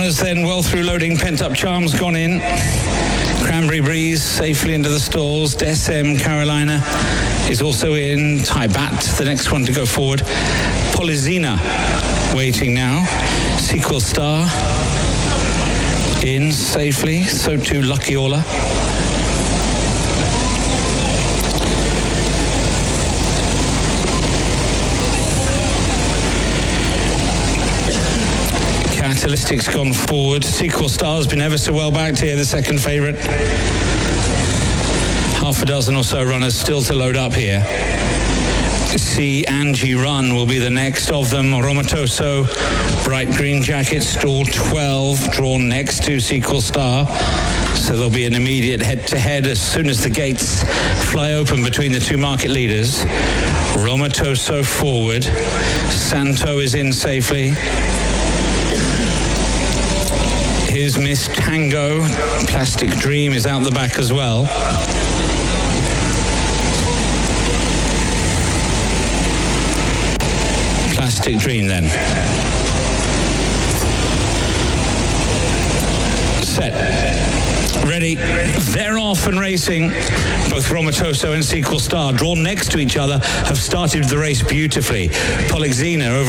runners then well through loading. Pent Up Charms gone in. Cranberry Breeze safely into the stalls. Desem Carolina is also in. Taibat, the next one to go forward. Polizina waiting now. Sequel Star in safely. So too Lucky Ola. Catalytic's gone forward. Sequel Star's been ever so well backed here, the second favourite. Half a dozen or so runners still to load up here. See Angie Run will be the next of them. Romatoso, bright green jacket, stall 12, drawn next to Sequel Star. So there'll be an immediate head-to-head as soon as the gates fly open between the two market leaders. Romatoso forward. Santo is in safely. Here's Miss Tango. Plastic Dream is out the back as well. Plastic Dream then. Set. Ready. They're off and racing. Both Romatoso and Sequel Star, drawn next to each other, have started the race beautifully. Polixena over